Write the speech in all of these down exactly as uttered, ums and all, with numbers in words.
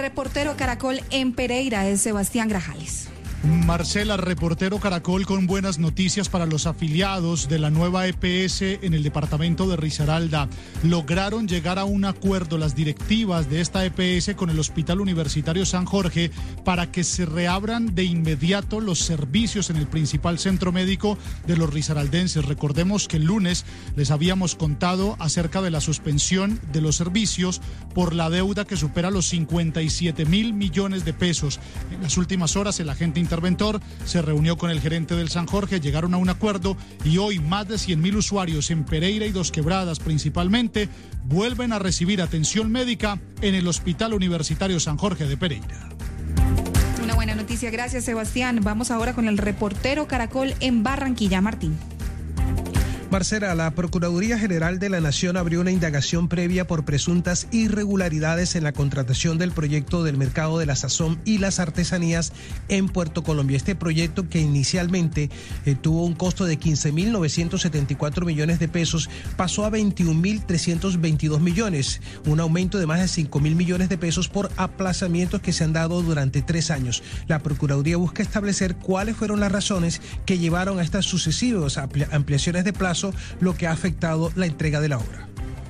reportero Caracol en Pereira es Sebastián Grajales. Marcela, reportero Caracol con buenas noticias para los afiliados de la nueva E P S en el departamento de Risaralda. Lograron llegar a un acuerdo las directivas de esta E P S con el Hospital Universitario San Jorge para que se reabran de inmediato los servicios en el principal centro médico de los risaraldenses. Recordemos que el lunes les habíamos contado acerca de la suspensión de los servicios por la deuda que supera los cincuenta y siete mil millones de pesos. En las últimas horas el agente interventor se reunió con el gerente del San Jorge, llegaron a un acuerdo y hoy más de cien mil usuarios en Pereira y Dos Quebradas principalmente vuelven a recibir atención médica en el Hospital Universitario San Jorge de Pereira. Una buena noticia, gracias Sebastián. Vamos ahora con el reportero Caracol en Barranquilla, Martín. Marcela, la Procuraduría General de la Nación abrió una indagación previa por presuntas irregularidades en la contratación del proyecto del mercado de la sazón y las artesanías en Puerto Colombia. Este proyecto, que inicialmente eh, tuvo un costo de quince mil novecientos setenta y cuatro millones de pesos, pasó a veintiún mil trescientos veintidós millones, un aumento de más de cinco mil millones de pesos por aplazamientos que se han dado durante tres años. La Procuraduría busca establecer cuáles fueron las razones que llevaron a estas sucesivas ampliaciones de plazo, lo que ha afectado la entrega de la obra.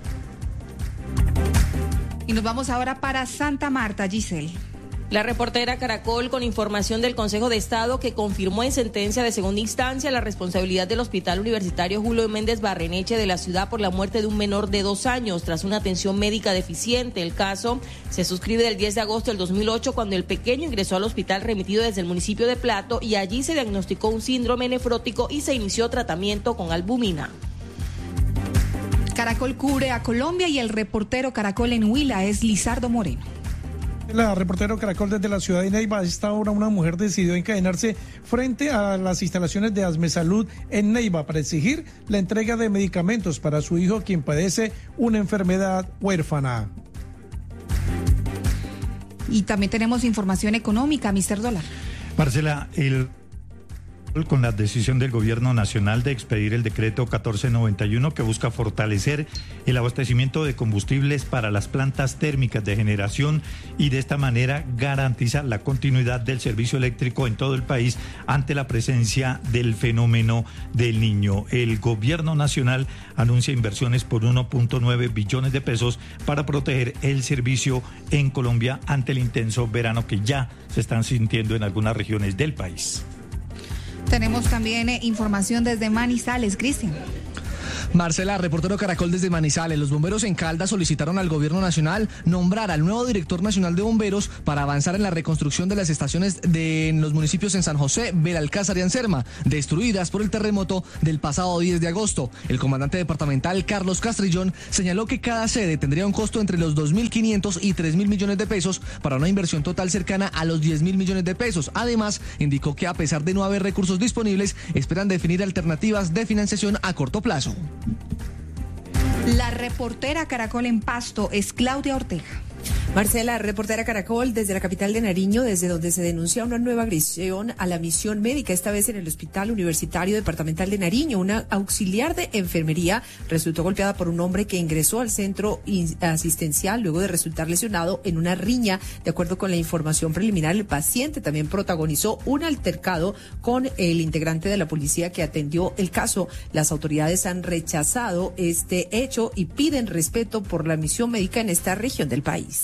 Y nos vamos ahora para Santa Marta, Giselle. La reportera Caracol con información del Consejo de Estado que confirmó en sentencia de segunda instancia la responsabilidad del Hospital Universitario Julio Méndez Barreneche de la ciudad por la muerte de un menor de dos años tras una atención médica deficiente. El caso se suscribe del diez de agosto del dos mil ocho cuando el pequeño ingresó al hospital remitido desde el municipio de Plato y allí se diagnosticó un síndrome nefrótico y se inició tratamiento con albúmina. Caracol cubre a Colombia y el reportero Caracol en Huila es Lizardo Moreno. La reportero Caracol desde la ciudad de Neiva. A esta hora una mujer decidió encadenarse frente a las instalaciones de Asmesalud en Neiva para exigir la entrega de medicamentos para su hijo, quien padece una enfermedad huérfana. Y también tenemos información económica, mister Dólar. Marcela, el... con la decisión del Gobierno Nacional de expedir el decreto catorce noventa y uno que busca fortalecer el abastecimiento de combustibles para las plantas térmicas de generación y de esta manera garantiza la continuidad del servicio eléctrico en todo el país ante la presencia del fenómeno del Niño. El Gobierno Nacional anuncia inversiones por uno punto nueve billones de pesos para proteger el servicio en Colombia ante el intenso verano que ya se están sintiendo en algunas regiones del país. Tenemos también eh, información desde Manizales, Cristian. Marcela, reportero Caracol desde Manizales. Los bomberos en Caldas solicitaron al gobierno nacional nombrar al nuevo director nacional de bomberos para avanzar en la reconstrucción de las estaciones de en los municipios en San José, Belalcázar y Anserma, destruidas por el terremoto del pasado diez de agosto. El comandante departamental, Carlos Castrillón, señaló que cada sede tendría un costo entre los dos mil quinientos y tres mil millones de pesos para una inversión total cercana a los diez mil millones de pesos. Además, indicó que a pesar de no haber recursos disponibles, esperan definir alternativas de financiación a corto plazo. La reportera Caracol en Pasto es Claudia Ortega. Marcela, reportera Caracol desde la capital de Nariño, desde donde se denuncia una nueva agresión a la misión médica, esta vez en el Hospital Universitario Departamental de Nariño. Una auxiliar de enfermería resultó golpeada por un hombre que ingresó al centro asistencial luego de resultar lesionado en una riña. De acuerdo con la información preliminar, el paciente también protagonizó un altercado con el integrante de la policía que atendió el caso. Las autoridades han rechazado este hecho y piden respeto por la misión médica en esta región del país.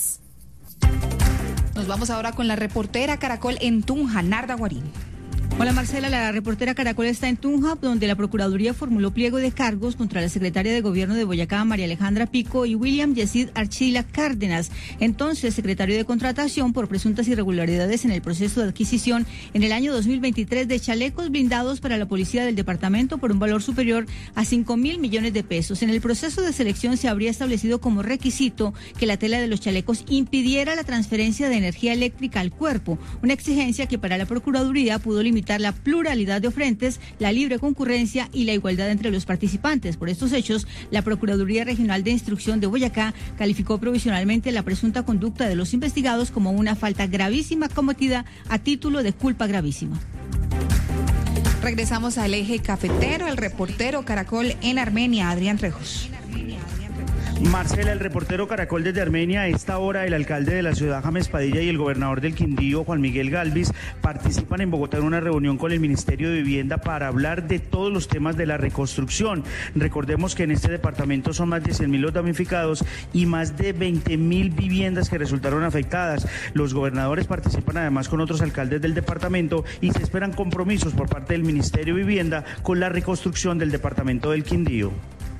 Nos vamos ahora con la reportera Caracol en Tunja, Narda Guarín. Hola Marcela, la reportera Caracol está en Tunja, donde la Procuraduría formuló pliego de cargos contra la secretaria de Gobierno de Boyacá, María Alejandra Pico, y William Yesid Archila Cárdenas, entonces secretario de Contratación, por presuntas irregularidades en el proceso de adquisición en el año dos mil veintitrés de chalecos blindados para la policía del departamento por un valor superior a cinco mil millones de pesos. En el proceso de selección se habría establecido como requisito que la tela de los chalecos impidiera la transferencia de energía eléctrica al cuerpo, una exigencia que para la Procuraduría pudo limitar la pluralidad de frentes, la libre concurrencia y la igualdad entre los participantes. Por estos hechos, la Procuraduría Regional de Instrucción de Boyacá calificó provisionalmente la presunta conducta de los investigados como una falta gravísima cometida a título de culpa gravísima. Regresamos al eje cafetero, el reportero Caracol en Armenia, Adrián Trejos. Marcela, el reportero Caracol desde Armenia. A esta hora el alcalde de la ciudad, James Padilla, y el gobernador del Quindío, Juan Miguel Galvis, participan en Bogotá en una reunión con el Ministerio de Vivienda para hablar de todos los temas de la reconstrucción. Recordemos que en este departamento son más de cien mil los damnificados y más de veinte mil viviendas que resultaron afectadas. Los gobernadores participan además con otros alcaldes del departamento y se esperan compromisos por parte del Ministerio de Vivienda con la reconstrucción del departamento del Quindío.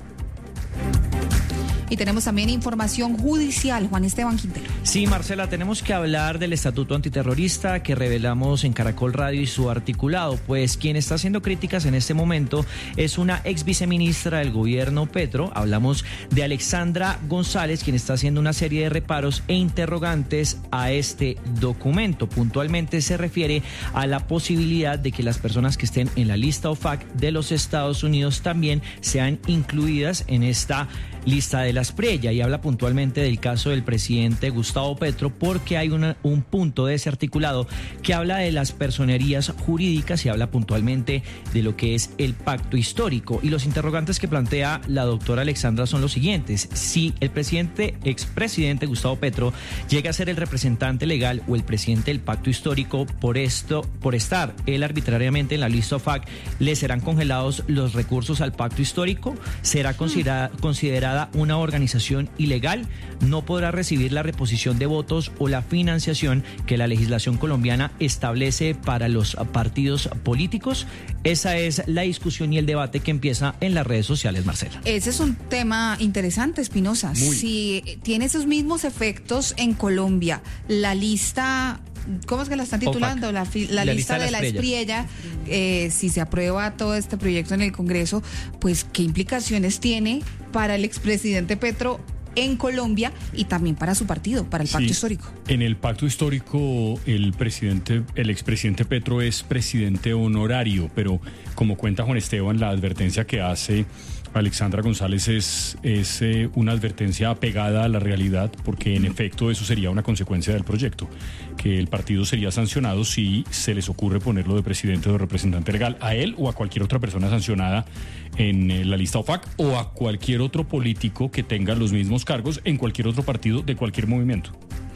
Y tenemos también información judicial, Juan Esteban Quintero. Sí, Marcela, tenemos que hablar del Estatuto Antiterrorista que revelamos en Caracol Radio y su articulado, pues quien está haciendo críticas en este momento es una ex viceministra del gobierno Petro. Hablamos de Alexandra González, quien está haciendo una serie de reparos e interrogantes a este documento. Puntualmente se refiere a la posibilidad de que las personas que estén en la lista O F A C de los Estados Unidos también sean incluidas en esta lista de la Espriella, y habla puntualmente del caso del presidente Gustavo Petro, porque hay una, un punto de ese articulado que habla de las personerías jurídicas y habla puntualmente de lo que es el pacto histórico. Y los interrogantes que plantea la doctora Alexandra son los siguientes: si el presidente, expresidente Gustavo Petro, llega a ser el representante legal o el presidente del pacto histórico, por esto, por estar él arbitrariamente en la lista O F A C, ¿le serán congelados los recursos al pacto histórico? ¿Será considerada, considerada una organización ilegal? ¿No podrá recibir la reposición de votos o la financiación que la legislación colombiana establece para los partidos políticos? Esa es la discusión y el debate que empieza en las redes sociales, Marcela. Ese es un tema interesante, Espinosa. Si tiene esos mismos efectos en Colombia, la lista... ¿Cómo es que la están titulando? La, la, la lista, lista de la Espriella, eh, si se aprueba todo este proyecto en el Congreso, pues ¿qué implicaciones tiene para el expresidente Petro en Colombia y también para su partido, para el pacto sí, histórico? En el pacto histórico el presidente, el expresidente Petro es presidente honorario, pero como cuenta Juan Esteban, la advertencia que hace Alexandra González es, es eh, una advertencia apegada a la realidad, porque en efecto eso sería una consecuencia del proyecto, que el partido sería sancionado si se les ocurre ponerlo de presidente o de representante legal a él o a cualquier otra persona sancionada en eh, la lista O F A C, o a cualquier otro político que tenga los mismos cargos en cualquier otro partido de cualquier movimiento.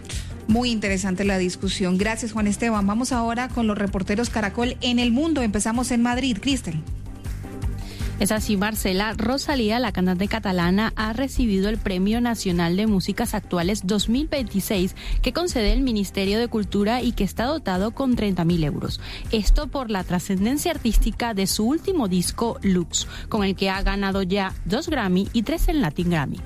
Muy interesante la discusión. Gracias, Juan Esteban. Vamos ahora con los reporteros Caracol en el mundo. Empezamos en Madrid. Cristel. Es así, Marcela. Rosalía, la cantante catalana, ha recibido el Premio Nacional de Músicas Actuales dos mil veintiséis que concede el Ministerio de Cultura y que está dotado con treinta mil euros. Esto por la trascendencia artística de su último disco, Lux, con el que ha ganado ya dos Grammy y tres en Latin Grammy.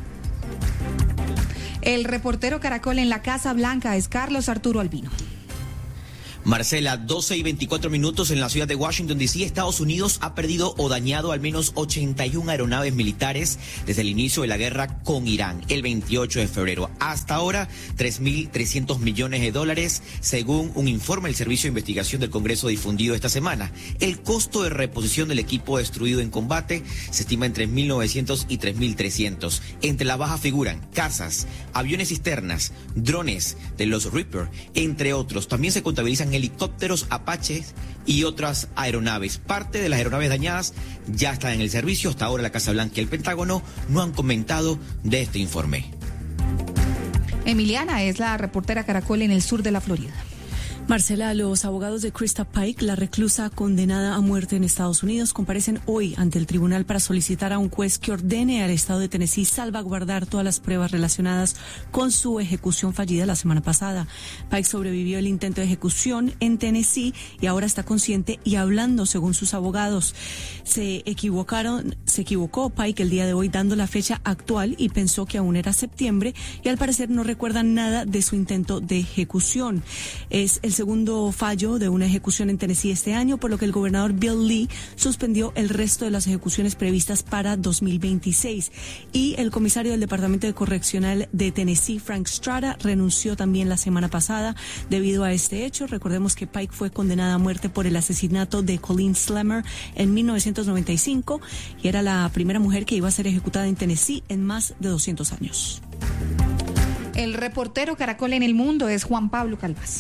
El reportero Caracol en la Casa Blanca es Carlos Arturo Albino. Marcela, doce y veinticuatro minutos en la ciudad de Washington, D C, Estados Unidos ha perdido o dañado al menos ochenta y una aeronaves militares desde el inicio de la guerra con Irán, el veintiocho de febrero. Hasta ahora, tres mil trescientos millones de dólares, según un informe del Servicio de Investigación del Congreso difundido esta semana. El costo de reposición del equipo destruido en combate se estima en tres mil novecientos y tres mil trescientos. Entre la baja figuran casas, aviones cisternas, drones de los Reaper, entre otros. También se contabilizan helicópteros Apache y otras aeronaves. Parte de las aeronaves dañadas ya están en el servicio. Hasta ahora la Casa Blanca y el Pentágono no han comentado de este informe. Emiliana es la reportera Caracol en el sur de la Florida. Marcela, los abogados de Krista Pike, la reclusa condenada a muerte en Estados Unidos, comparecen hoy ante el tribunal para solicitar a un juez que ordene al estado de Tennessee salvaguardar todas las pruebas relacionadas con su ejecución fallida la semana pasada. Pike sobrevivió el intento de ejecución en Tennessee y ahora está consciente y hablando, según sus abogados. Se equivocaron, se equivocó Pike el día de hoy dando la fecha actual y pensó que aún era septiembre, y al parecer no recuerda nada de su intento de ejecución. Es el segundo fallo de una ejecución en Tennessee este año, por lo que el gobernador Bill Lee suspendió el resto de las ejecuciones previstas para dos mil veintiséis. Y el comisario del Departamento de Correccional de Tennessee, Frank Strada, renunció también la semana pasada debido a este hecho. Recordemos que Pike fue condenada a muerte por el asesinato de Colleen Slammer en mil novecientos noventa y cinco y era la primera mujer que iba a ser ejecutada en Tennessee en más de doscientos años. El reportero Caracol en el mundo es Juan Pablo Calvas.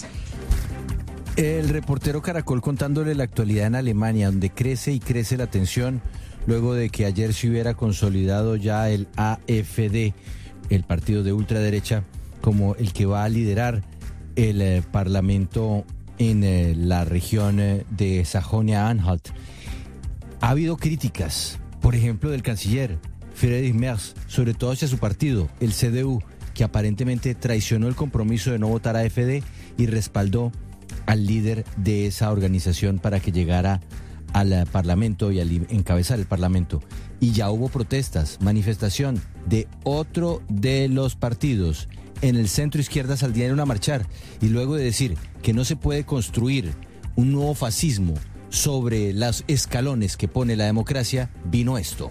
El reportero Caracol contándole la actualidad en Alemania, donde crece y crece la tensión luego de que ayer se hubiera consolidado ya el A F D, el partido de ultraderecha, como el que va a liderar el eh, Parlamento en eh, la región eh, de Sajonia-Anhalt. Ha habido críticas, por ejemplo, del canciller Friedrich Merz, sobre todo hacia su partido, el C D U, que aparentemente traicionó el compromiso de no votar a A F D y respaldó al líder de esa organización para que llegara al Parlamento y al encabezar el Parlamento. Y ya hubo protestas, manifestación de otro de los partidos. En el centro izquierda salieron a marchar y luego de decir que no se puede construir un nuevo fascismo sobre los escalones que pone la democracia, vino esto.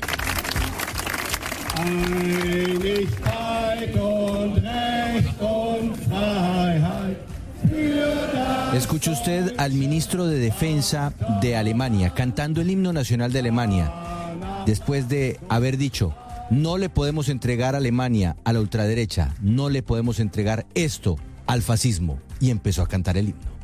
Escuche usted al ministro de Defensa de Alemania cantando el himno nacional de Alemania, después de haber dicho: no le podemos entregar a Alemania a la ultraderecha, no le podemos entregar esto al fascismo, y empezó a cantar el himno.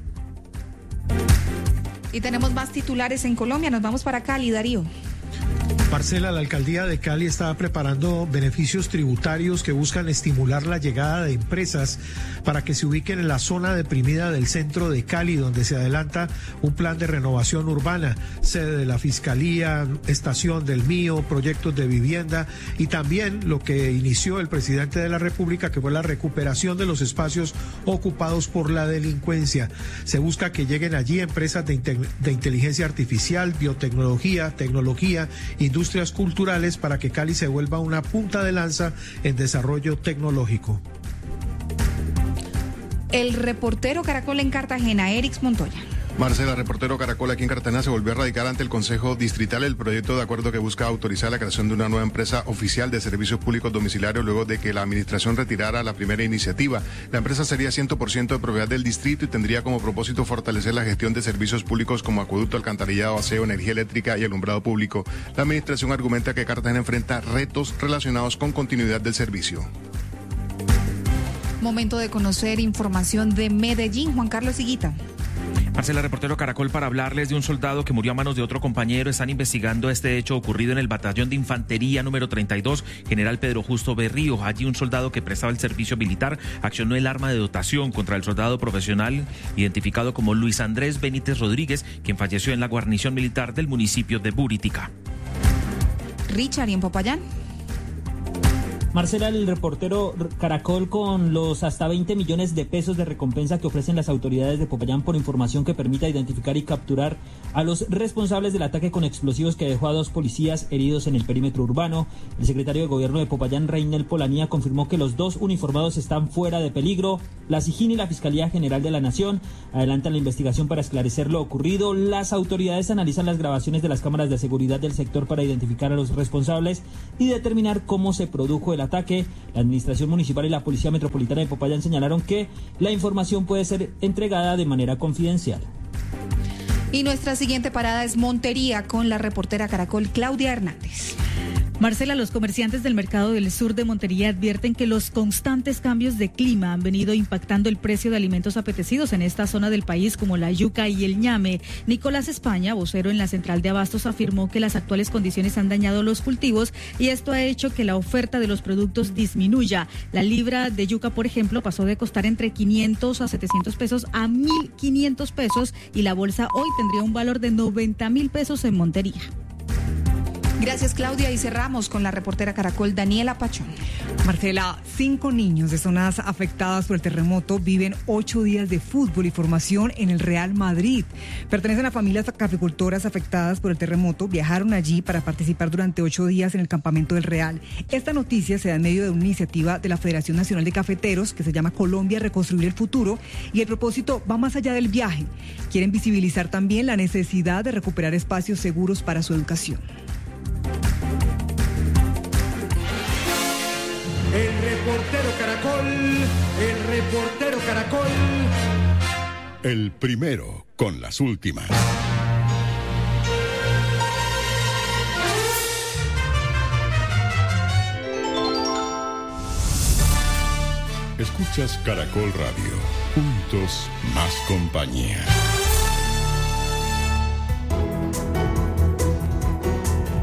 Y tenemos más titulares en Colombia, nos vamos para Cali, Darío. Marcela, la alcaldía de Cali está preparando beneficios tributarios que buscan estimular la llegada de empresas para que se ubiquen en la zona deprimida del centro de Cali, donde se adelanta un plan de renovación urbana, sede de la Fiscalía, estación del Mío, proyectos de vivienda y también lo que inició el presidente de la República, que fue la recuperación de los espacios ocupados por la delincuencia. Se busca que lleguen allí empresas de, inte- de inteligencia artificial, biotecnología, tecnología, industrias culturales para que Cali se vuelva una punta de lanza en desarrollo tecnológico. El reportero Caracol en Cartagena, Erix Montoya. Marcela, reportero Caracol aquí en Cartagena, se volvió a radicar ante el Consejo Distrital el proyecto de acuerdo que busca autorizar la creación de una nueva empresa oficial de servicios públicos domiciliarios luego de que la administración retirara la primera iniciativa. La empresa sería cien por ciento de propiedad del distrito y tendría como propósito fortalecer la gestión de servicios públicos como acueducto, alcantarillado, aseo, energía eléctrica y alumbrado público. La administración argumenta que Cartagena enfrenta retos relacionados con continuidad del servicio. Momento de conocer información de Medellín, Juan Carlos Higuita. Marcela, reportero Caracol, para hablarles de un soldado que murió a manos de otro compañero. Están investigando este hecho ocurrido en el batallón de infantería número treinta y dos, General Pedro Justo Berrío. Allí un soldado que prestaba el servicio militar accionó el arma de dotación contra el soldado profesional identificado como Luis Andrés Benítez Rodríguez, quien falleció en la guarnición militar del municipio de Buritica. Richard, ¿y en Popayán? Marcela, el reportero Caracol, con los hasta veinte millones de pesos de recompensa que ofrecen las autoridades de Popayán por información que permita identificar y capturar a los responsables del ataque con explosivos que dejó a dos policías heridos en el perímetro urbano. El secretario de Gobierno de Popayán, Reinel Polanía, confirmó que los dos uniformados están fuera de peligro. La SIJIN y la Fiscalía General de la Nación adelantan la investigación para esclarecer lo ocurrido. Las autoridades analizan las grabaciones de las cámaras de seguridad del sector para identificar a los responsables y determinar cómo se produjo el ataque. La Administración Municipal y la Policía Metropolitana de Popayán señalaron que la información puede ser entregada de manera confidencial. Y nuestra siguiente parada es Montería con la reportera Caracol Claudia Hernández. Marcela, los comerciantes del mercado del sur de Montería advierten que los constantes cambios de clima han venido impactando el precio de alimentos apetecidos en esta zona del país como la yuca y el ñame. Nicolás España, vocero en la central de abastos, afirmó que las actuales condiciones han dañado los cultivos y esto ha hecho que la oferta de los productos disminuya. La libra de yuca, por ejemplo, pasó de costar entre quinientos a setecientos pesos a mil quinientos pesos y la bolsa hoy tendría un valor de noventa mil pesos en Montería. Gracias, Claudia, y cerramos con la reportera Caracol Daniela Pachón. Marcela, cinco niños de zonas afectadas por el terremoto viven ocho días de fútbol y formación en el Real Madrid. Pertenecen a familias caficultoras afectadas por el terremoto, viajaron allí para participar durante ocho días en el campamento del Real. Esta noticia se da en medio de una iniciativa de la Federación Nacional de Cafeteros que se llama Colombia Reconstruir el Futuro y el propósito va más allá del viaje. Quieren visibilizar también la necesidad de recuperar espacios seguros para su educación. El reportero Caracol, el reportero Caracol. El primero con las últimas. Escuchas Caracol Radio. Juntos más compañía.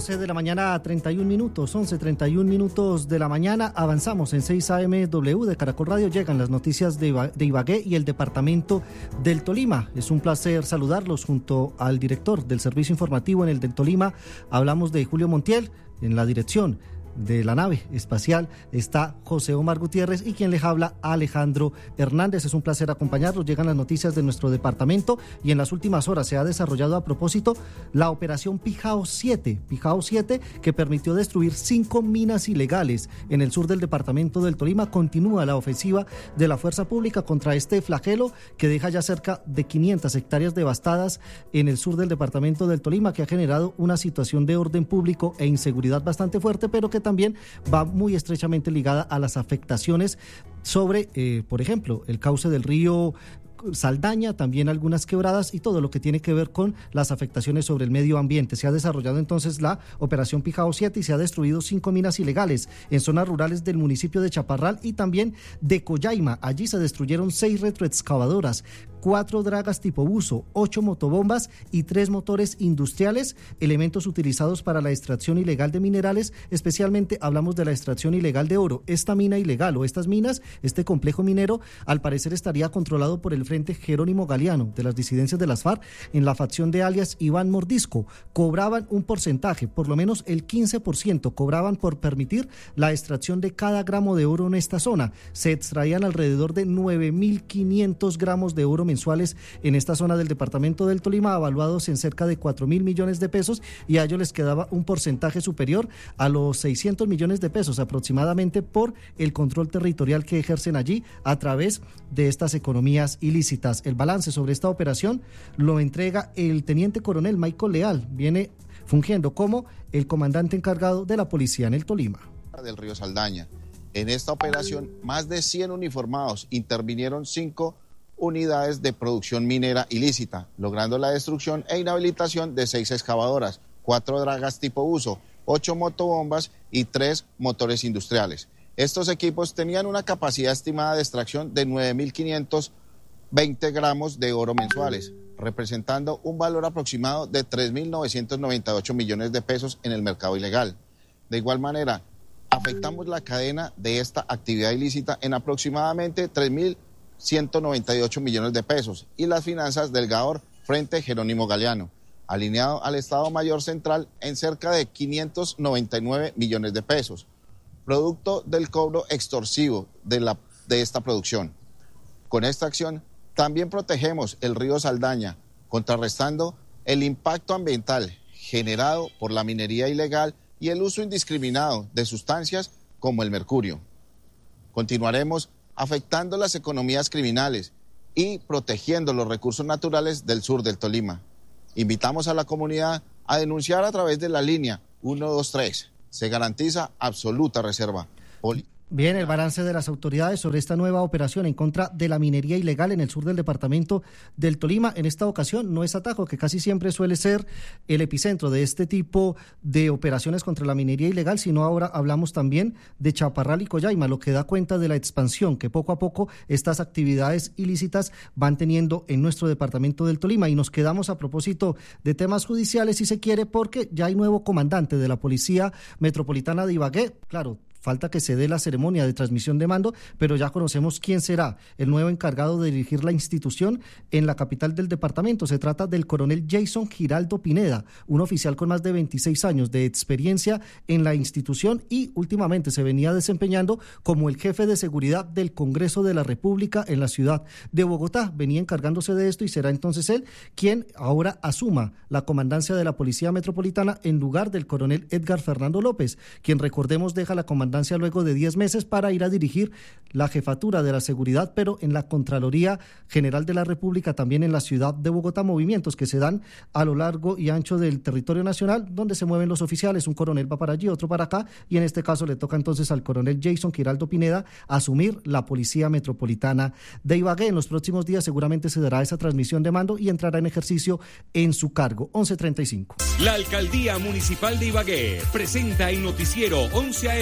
once de la mañana, treinta y un minutos, once, treinta y un minutos de la mañana, avanzamos en seis A M W de Caracol Radio, llegan las noticias de, Iba, de Ibagué y el departamento del Tolima. Es un placer saludarlos junto al director del servicio informativo en el del Tolima. Hablamos de Julio Montiel, en la dirección de la nave espacial está José Omar Gutiérrez y quien les habla, Alejandro Hernández. Es un placer acompañarlos. Llegan las noticias de nuestro departamento y en las últimas horas se ha desarrollado a propósito la operación Pijao siete, Pijao siete, que permitió destruir cinco minas ilegales en el sur del departamento del Tolima. Continúa la ofensiva de la fuerza pública contra este flagelo que deja ya cerca de quinientas hectáreas devastadas en el sur del departamento del Tolima, que ha generado una situación de orden público e inseguridad bastante fuerte, pero que también va muy estrechamente ligada a las afectaciones sobre, eh, por ejemplo, el cauce del río Saldaña, también algunas quebradas y todo lo que tiene que ver con las afectaciones sobre el medio ambiente. Se ha desarrollado entonces la operación Pijao siete y se ha destruido cinco minas ilegales en zonas rurales del municipio de Chaparral y también de Collaima. Allí se destruyeron seis retroexcavadoras, cuatro dragas tipo buzo, ocho motobombas y tres motores industriales, elementos utilizados para la extracción ilegal de minerales. Especialmente hablamos de la extracción ilegal de oro. Esta mina ilegal o estas minas, este complejo minero, al parecer estaría controlado por el Frente Jerónimo Galeano de las disidencias de las FARC en la facción de alias Iván Mordisco. Cobraban un porcentaje, por lo menos el quince por ciento cobraban por permitir la extracción de cada gramo de oro en esta zona. Se extraían alrededor de nueve mil quinientos gramos de oro mensuales en esta zona del departamento del Tolima, avaluados en cerca de cuatro mil millones de pesos, y a ellos les quedaba un porcentaje superior a los seiscientos millones de pesos aproximadamente por el control territorial que ejercen allí a través de estas economías ilícitas. El balance sobre esta operación lo entrega el teniente coronel Michael Leal, viene fungiendo como el comandante encargado de la policía en el Tolima. Del río Saldaña. En esta operación, más de cien uniformados, intervinieron cinco unidades de producción minera ilícita, logrando la destrucción e inhabilitación de seis excavadoras, cuatro dragas tipo uso, ocho motobombas y tres motores industriales. Estos equipos tenían una capacidad estimada de extracción de nueve mil quinientos veinte gramos de oro mensuales, representando un valor aproximado de tres mil novecientos noventa y ocho millones de pesos en el mercado ilegal. De igual manera, afectamos la cadena de esta actividad ilícita en aproximadamente tres mil ciento noventa y ocho millones de pesos y las finanzas del GAOR Frente Jerónimo Galeano, alineado al Estado Mayor Central en cerca de quinientos noventa y nueve millones de pesos, producto del cobro extorsivo de, la, de esta producción. Con esta acción también protegemos el río Saldaña, contrarrestando el impacto ambiental generado por la minería ilegal y el uso indiscriminado de sustancias como el mercurio. Continuaremos afectando las economías criminales y protegiendo los recursos naturales del sur del Tolima. Invitamos a la comunidad a denunciar a través de la línea uno dos tres. Se garantiza absoluta reserva. Poli- Bien, el balance de las autoridades sobre esta nueva operación en contra de la minería ilegal en el sur del departamento del Tolima. En esta ocasión no es Atajo, que casi siempre suele ser el epicentro de este tipo de operaciones contra la minería ilegal, sino ahora hablamos también de Chaparral y Collaima, lo que da cuenta de la expansión que poco a poco estas actividades ilícitas van teniendo en nuestro departamento del Tolima. Y nos quedamos a propósito de temas judiciales, si se quiere, porque ya hay nuevo comandante de la Policía Metropolitana de Ibagué. Claro, falta que se dé la ceremonia de transmisión de mando, pero ya conocemos quién será el nuevo encargado de dirigir la institución en la capital del departamento. Se trata del coronel Jason Giraldo Pineda, un oficial con más de veintiséis años de experiencia en la institución y últimamente se venía desempeñando como el jefe de seguridad del Congreso de la República en la ciudad de Bogotá. Venía encargándose de esto y será entonces él quien ahora asuma la comandancia de la Policía Metropolitana en lugar del coronel Edgar Fernando López, quien, recordemos, deja la comandancia luego de diez meses para ir a dirigir la jefatura de la seguridad, pero en la Contraloría General de la República, también en la ciudad de Bogotá, movimientos que se dan a lo largo y ancho del territorio nacional, donde se mueven los oficiales, un coronel va para allí, otro para acá, y en este caso le toca entonces al coronel Jason Giraldo Pineda asumir la Policía Metropolitana de Ibagué. En los próximos días seguramente se dará esa transmisión de mando y entrará en ejercicio en su cargo. once treinta y cinco. La Alcaldía Municipal de Ibagué presenta el noticiero once a eme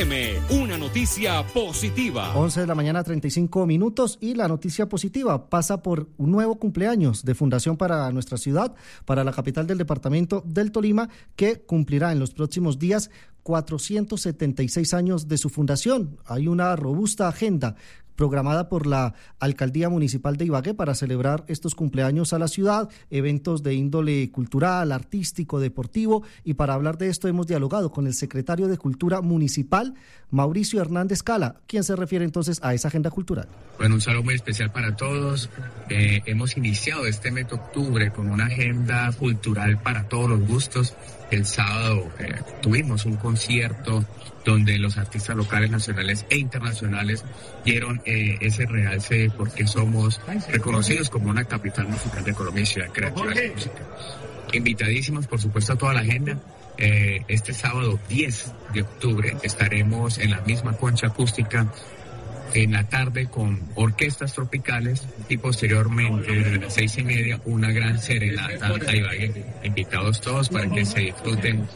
una noticia positiva. once de la mañana, treinta y cinco minutos, y la noticia positiva pasa por un nuevo cumpleaños de fundación para nuestra ciudad, para la capital del departamento del Tolima, que cumplirá en los próximos días cuatrocientos setenta y seis años de su fundación. Hay una robusta agenda programada por la Alcaldía Municipal de Ibagué para celebrar estos cumpleaños a la ciudad, eventos de índole cultural, artístico, deportivo, y para hablar de esto hemos dialogado con el secretario de Cultura Municipal, Mauricio Hernández Cala, quien se refiere entonces a esa agenda cultural. Bueno, un saludo muy especial para todos. Eh, hemos iniciado este mes de octubre con una agenda cultural para todos los gustos. El sábado eh, tuvimos un concierto donde los artistas locales, nacionales e internacionales dieron eh, ese realce porque somos reconocidos como una capital musical de Colombia y ciudad creativa de la música. Invitadísimos, por supuesto, a toda la agenda. Eh, este sábado diez de octubre estaremos en la misma concha acústica en la tarde con orquestas tropicales y posteriormente desde las seis y media una gran serenata a Ibagué. Invitados todos para que se disfruten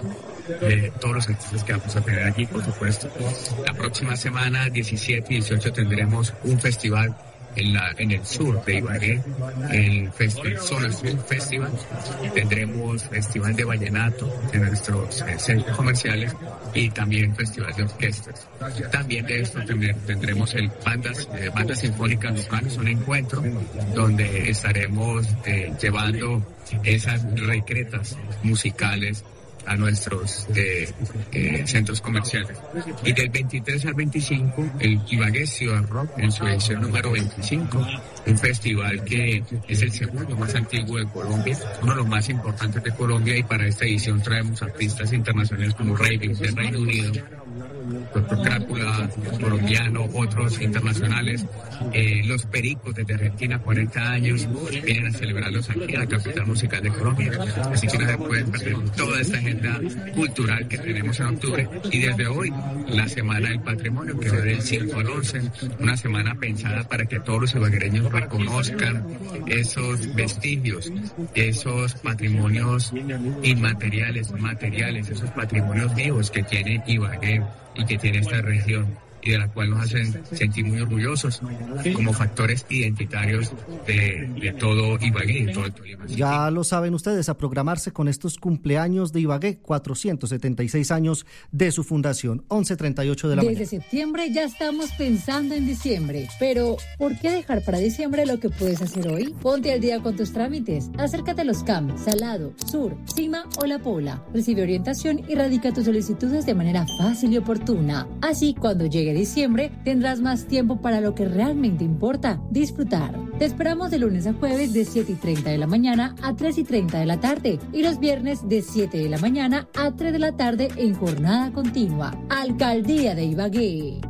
de todos los artistas que vamos a tener aquí, por supuesto. La próxima semana, diecisiete y dieciocho, tendremos un festival en, la, en el sur de Ibagué, el, fest, el Zona Sur Festival. Tendremos festival de vallenato en nuestros eh, centros comerciales y también festival de orquestas. También de esto tendremos el bandas, eh, bandas sinfónicas locales, un encuentro donde estaremos eh, llevando esas recretas musicales a nuestros eh, eh, centros comerciales. Y del veintitrés al veinticinco, el Ibagué Ciudad Rock en su edición número veinticinco, un festival que es el segundo más antiguo de Colombia, uno de los más importantes de Colombia, y para esta edición traemos artistas internacionales como Raven del Reino Unido, Doctor Crápula, colombiano, otros internacionales. Eh, los Pericos desde Argentina, cuarenta años, vienen a celebrarlos aquí en la capital musical de Colombia. Así que no se pueden perder toda esta agenda cultural que tenemos en octubre. Y desde hoy, la Semana del Patrimonio, que va del cinco al once, una semana pensada para que todos los ibaguereños reconozcan esos vestigios, esos patrimonios inmateriales, materiales, esos patrimonios vivos que tiene Ibagué y que tiene esta región, y de la cual nos hacen sentir muy orgullosos como factores identitarios de, de todo Ibagué y de todo el Tolima. Ya lo saben ustedes, a programarse con estos cumpleaños de Ibagué, cuatrocientos setenta y seis años de su fundación, once treinta y ocho de la Desde mañana. Desde septiembre ya estamos pensando en diciembre, pero ¿por qué dejar para diciembre lo que puedes hacer hoy? Ponte al día con tus trámites, acércate a los C A M, Salado, Sur, Cima o La Pola. Recibe orientación y radica tus solicitudes de manera fácil y oportuna. Así, cuando llegue diciembre, tendrás más tiempo para lo que realmente importa, disfrutar. Te esperamos de lunes a jueves de siete y treinta de la mañana a tres y treinta de la tarde y los viernes de siete de la mañana a tres de la tarde en jornada continua. Alcaldía de Ibagué.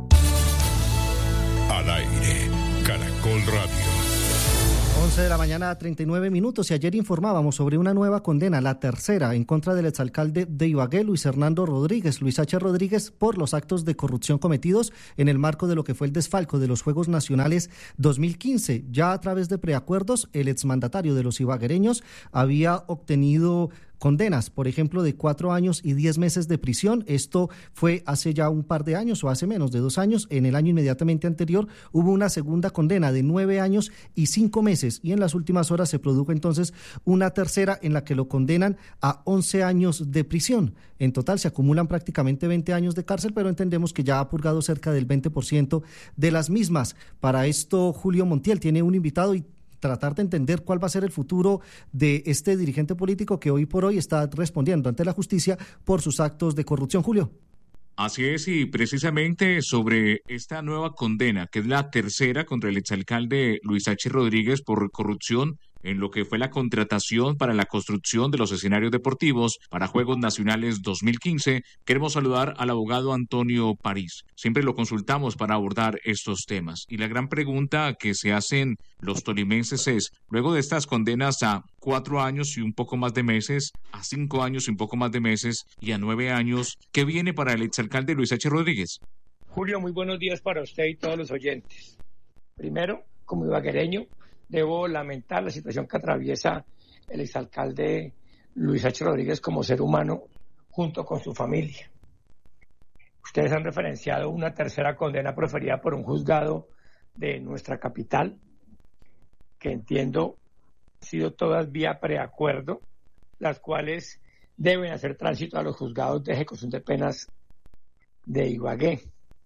Al aire, Caracol Radio. once de la mañana, treinta y nueve minutos, y ayer informábamos sobre una nueva condena, la tercera, en contra del exalcalde de Ibagué, Luis Hernando Rodríguez, Luis H. Rodríguez, por los actos de corrupción cometidos en el marco de lo que fue el desfalco de los Juegos Nacionales dos mil quince. Ya a través de preacuerdos, el exmandatario de los ibaguereños había obtenido condenas, por ejemplo, de cuatro años y diez meses de prisión. Esto fue hace ya un par de años o hace menos de dos años. En el año inmediatamente anterior hubo una segunda condena de nueve años y cinco meses, y en las últimas horas se produjo entonces una tercera en la que lo condenan a once años de prisión. En total se acumulan prácticamente veinte años de cárcel, pero entendemos que ya ha purgado cerca del veinte por ciento de las mismas. Para esto, Julio Montiel tiene un invitado y tratar de entender cuál va a ser el futuro de este dirigente político que hoy por hoy está respondiendo ante la justicia por sus actos de corrupción. Julio. Así es, y precisamente sobre esta nueva condena, que es la tercera contra el exalcalde Luis H. Rodríguez por corrupción en lo que fue la contratación para la construcción de los escenarios deportivos para Juegos Nacionales dos mil quince, queremos saludar al abogado Antonio París. Siempre lo consultamos para abordar estos temas. Y la gran pregunta que se hacen los tolimenses es, luego de estas condenas a cuatro años y un poco más de meses, a cinco años y un poco más de meses y a nueve años, ¿qué viene para el exalcalde Luis H. Rodríguez? Julio, muy buenos días para usted y todos los oyentes. Primero, como ibaguereño, debo lamentar la situación que atraviesa el exalcalde Luis H. Rodríguez como ser humano junto con su familia. Ustedes han referenciado una tercera condena proferida por un juzgado de nuestra capital, que entiendo han sido todas vía preacuerdo, las cuales deben hacer tránsito a los juzgados de ejecución de penas de Ibagué.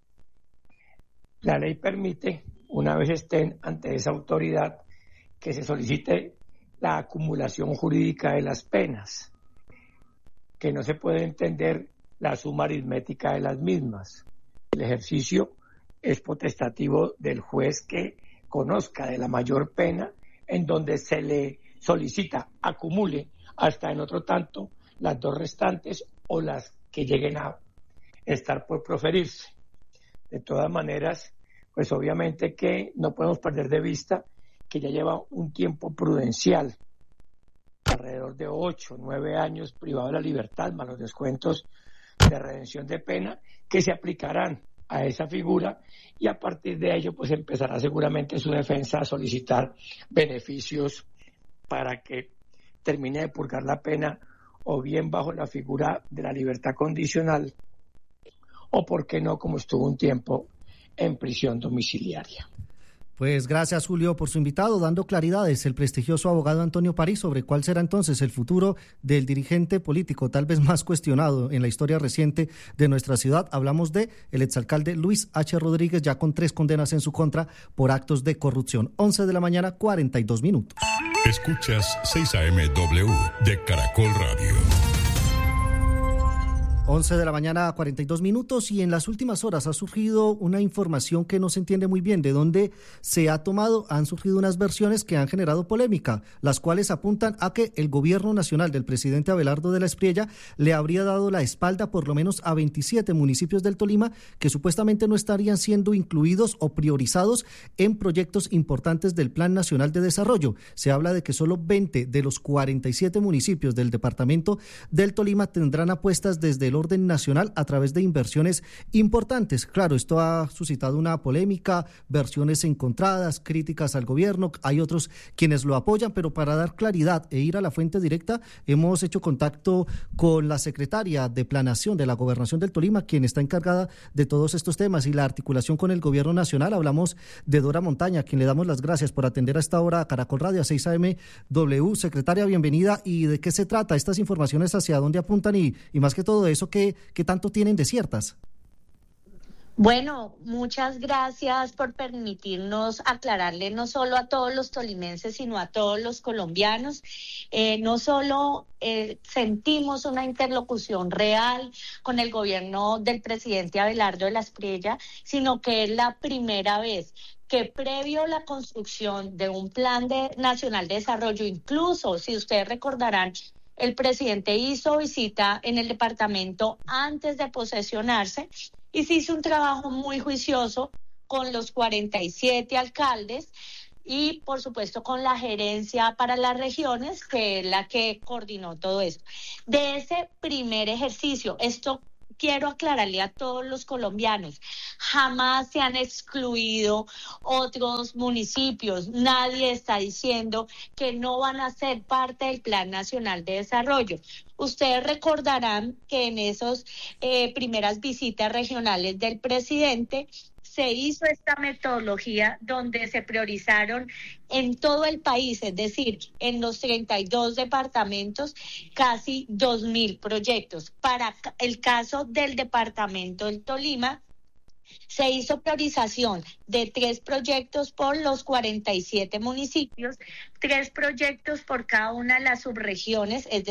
La ley permite, una vez estén ante esa autoridad, que se solicite la acumulación jurídica de las penas, que no se puede entender la suma aritmética de las mismas. El ejercicio es potestativo del juez que conozca de la mayor pena, en donde se le solicita acumule hasta en otro tanto las dos restantes o las que lleguen a estar por proferirse. De todas maneras, pues obviamente que no podemos perder de vista que ya lleva un tiempo prudencial, alrededor de ocho, nueve años privado de la libertad, más los descuentos de redención de pena, que se aplicarán a esa figura, y a partir de ello pues empezará seguramente su defensa a solicitar beneficios para que termine de purgar la pena, o bien bajo la figura de la libertad condicional, o por qué no, como estuvo un tiempo, en prisión domiciliaria. Pues gracias, Julio, por su invitado, dando claridades el prestigioso abogado Antonio París sobre cuál será entonces el futuro del dirigente político tal vez más cuestionado en la historia reciente de nuestra ciudad. Hablamos de el exalcalde Luis H. Rodríguez, ya con tres condenas en su contra por actos de corrupción. once de la mañana, cuarenta y dos minutos. Escuchas seis A M W de Caracol Radio. once de la mañana, cuarenta y dos minutos, y en las últimas horas ha surgido una información que no se entiende muy bien de dónde se ha tomado. Han surgido unas versiones que han generado polémica, las cuales apuntan a que el gobierno nacional del presidente Abelardo de la Espriella le habría dado la espalda por lo menos a veintisiete municipios del Tolima que supuestamente no estarían siendo incluidos o priorizados en proyectos importantes del Plan Nacional de Desarrollo. Se habla de que solo veinte de los cuarenta y siete municipios del departamento del Tolima tendrán apuestas desde el orden nacional a través de inversiones importantes. Claro, esto ha suscitado una polémica, versiones encontradas, críticas al gobierno, hay otros quienes lo apoyan, pero para dar claridad e ir a la fuente directa, hemos hecho contacto con la secretaria de Planación de la Gobernación del Tolima, quien está encargada de todos estos temas y la articulación con el gobierno nacional. Hablamos de Dora Montaña, a quien le damos las gracias por atender a esta hora a Caracol Radio, a seis A M W. Secretaria, bienvenida. ¿Y de qué se trata? ¿Estas informaciones hacia dónde apuntan? Y, y más que todo eso, ¿qué, qué tanto tienen de ciertas? Bueno, muchas gracias por permitirnos aclararle no solo a todos los tolimenses, sino a todos los colombianos. Eh, no solo eh, sentimos una interlocución real con el gobierno del presidente Abelardo de la Espriella, sino que es la primera vez que previo a la construcción de un plan de, nacional de desarrollo, incluso si ustedes recordarán, el presidente hizo visita en el departamento antes de posesionarse y se hizo un trabajo muy juicioso con los cuarenta y siete alcaldes y, por supuesto, con la gerencia para las regiones, que es la que coordinó todo esto. De ese primer ejercicio, esto quiero aclararle a todos los colombianos, jamás se han excluido otros municipios, nadie está diciendo que no van a ser parte del Plan Nacional de Desarrollo. Ustedes recordarán que en esas eh, primeras visitas regionales del presidente se hizo esta metodología donde se priorizaron en todo el país, es decir, en los treinta y dos departamentos, casi dos mil proyectos. Para el caso del departamento del Tolima, se hizo priorización de tres proyectos por los cuarenta y siete municipios, tres proyectos por cada una de las subregiones, es